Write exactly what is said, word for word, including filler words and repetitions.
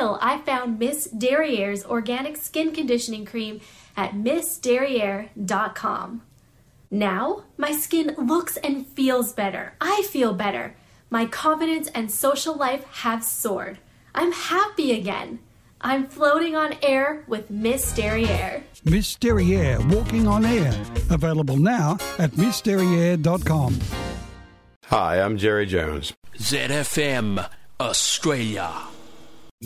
until I found Miss Derriere's organic skin conditioning cream at miss derriere dot com. Now, my skin looks and feels better. I feel better. My confidence and social life have soared. I'm happy again. I'm floating on air with Miss Derriere. Miss Derriere, walking on air. Available now at miss derriere dot com. Hi, I'm Jerry Jones. Z F M Australia.